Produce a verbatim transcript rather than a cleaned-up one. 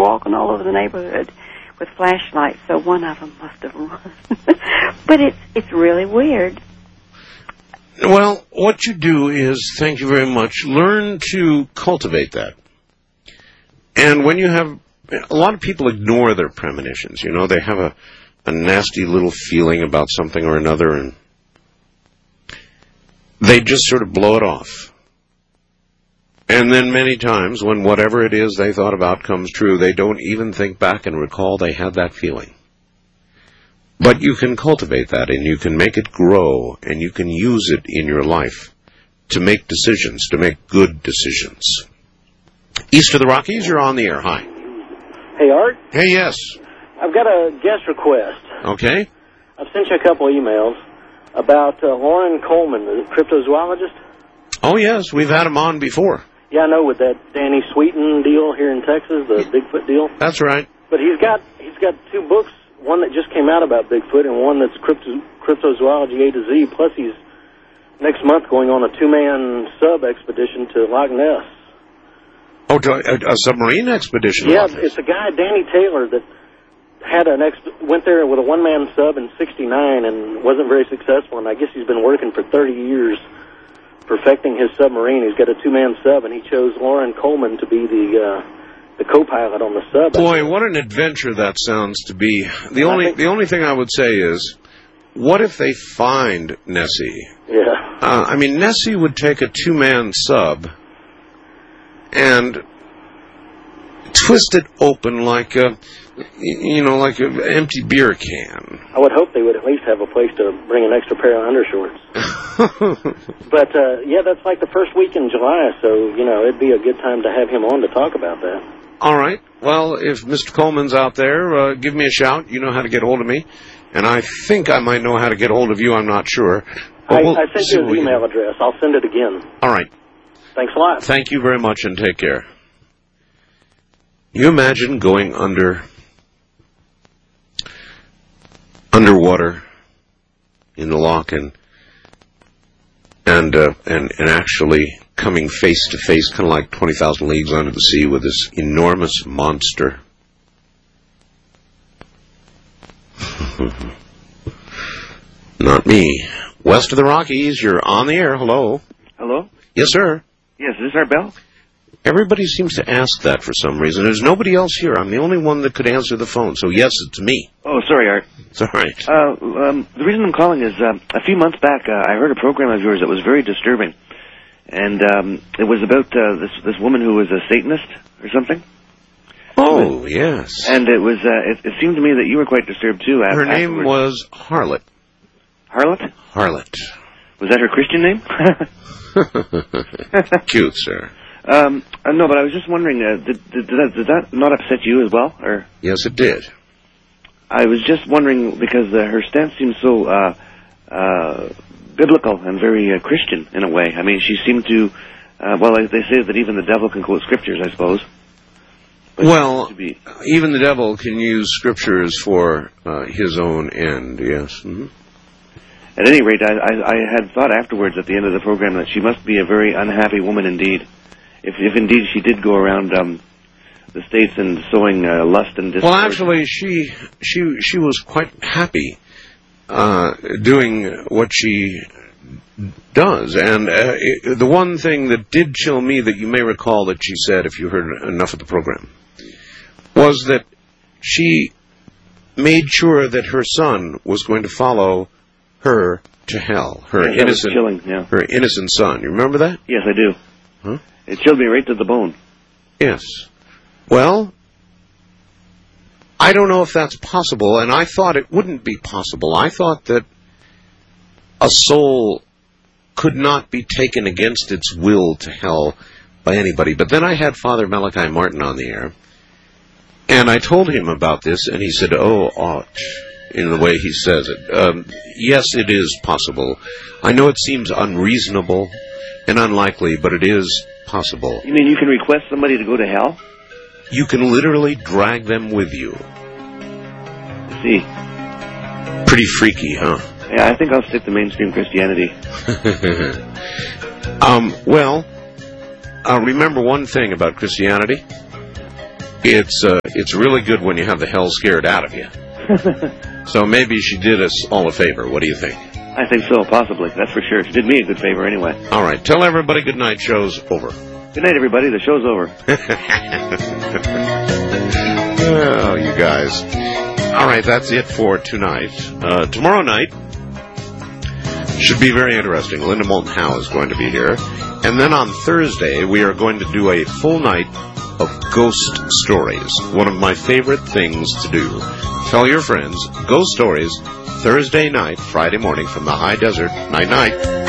walking all over the neighborhood with flashlights, so one of them must have run. But it's it's really weird. Well, what you do is, thank you very much, learn to cultivate that. And when you have, a lot of people ignore their premonitions, you know, they have a, a nasty little feeling about something or another, and they just sort of blow it off. And then many times, when whatever it is they thought about comes true, they don't even think back and recall they had that feeling. But you can cultivate that, and you can make it grow, and you can use it in your life to make decisions, to make good decisions. East of the Rockies, you're on the air. Hi. Hey, Art. Hey, yes. I've got a guest request. Okay. I've sent you a couple emails about uh, Loren Coleman, the cryptozoologist. Oh, yes, we've had him on before. Yeah, I know, with that Danny Sweeten deal here in Texas, the Bigfoot deal. That's right. But he's got he's got two books, one that just came out about Bigfoot and one that's crypto, Cryptozoology A to Z, plus he's next month going on a two-man sub-expedition to Loch Ness. Oh, to a, a submarine expedition? Yeah, it's a guy, Danny Taylor, that had an ex went there with a one-man sub in sixty-nine and wasn't very successful, and I guess he's been working for thirty years perfecting his submarine. He's got a two-man sub, and he chose Loren Coleman to be the uh, the co-pilot on the sub. Boy, what an adventure that sounds to be. The only the only thing I would say is, what if they find Nessie? Yeah. Uh, I mean, Nessie would take a two-man sub and twist it open like a, you know, like an empty beer can. I would hope they would at least have a place to bring an extra pair of undershorts. But, uh, yeah, that's like the first week in July, so, you know, it'd be a good time to have him on to talk about that. All right. Well, if Mister Coleman's out there, uh, give me a shout. You know how to get hold of me. And I think I might know how to get hold of you. I'm not sure. I, we'll I sent you his email address. I'll send it again. All right. Thanks a lot. Thank you very much, and take care. You imagine going under, underwater in the loch and and uh, and and actually coming face to face, kind of like twenty thousand leagues under the sea, with this enormous monster. Not me. West of the Rockies, you're on the air. Hello. Hello? Yes, sir. Yes, is this our bell? Everybody seems to ask that for some reason. There's nobody else here. I'm the only one that could answer the phone, so yes, it's me. Oh, sorry, Art. It's all right. Uh, um, the reason I'm calling is uh, a few months back uh, I heard a program of yours that was very disturbing. And um, it was about uh, this this woman who was a Satanist or something. Oh, yes. And it was uh, it, it seemed to me that you were quite disturbed, too. Her name afterwards. was Harlot. Harlot? Harlot. Was that her Christian name? Cute, sir. Um, uh, no, but I was just wondering, uh, did, did, did, that, did that not upset you as well? Or yes, it did. I was just wondering, because uh, her stance seemed so uh, uh, biblical and very uh, Christian in a way. I mean, she seemed to, uh, well, they say that even the devil can quote scriptures, I suppose. But well, be... even the devil can use scriptures for uh, his own end, yes. Mm-hmm. At any rate, I, I, I had thought afterwards at the end of the program that she must be a very unhappy woman indeed. If, if indeed she did go around um, the States and sowing uh, lust and discord. Well, actually, she she she was quite happy uh, doing what she does. And uh, it, the one thing that did chill me, that you may recall that she said, if you heard enough of the program, was that she made sure that her son was going to follow her to hell. Her yeah, innocent, chilling, yeah. her innocent son. You remember that? Yes, I do. Huh? It chilled me right to the bone. Yes. Well, I don't know if that's possible, and I thought it wouldn't be possible. I thought that a soul could not be taken against its will to hell by anybody. But then I had Father Malachi Martin on the air, and I told him about this, and he said, oh, ought, in the way he says it. Um, yes, it is possible. I know it seems unreasonable and unlikely, but it is possible. You mean you can request somebody to go to hell? You can literally drag them with you. I see. Pretty freaky, huh? Yeah, I think I'll stick to mainstream Christianity. um, well, uh, remember one thing about Christianity. It's uh, it's really good when you have the hell scared out of you. So maybe she did us all a favor. What do you think? I think so, possibly. That's for sure. She did me a good favor anyway. All right. Tell everybody good night. Show's over. Good night, everybody. The show's over. Oh, you guys. All right, that's it for tonight. Uh, tomorrow night should be very interesting. Linda Moulton Howe is going to be here. And then on Thursday, we are going to do a full night of ghost stories. One of my favorite things to do. Tell your friends, ghost stories, Thursday night, Friday morning from the high desert. Night-night.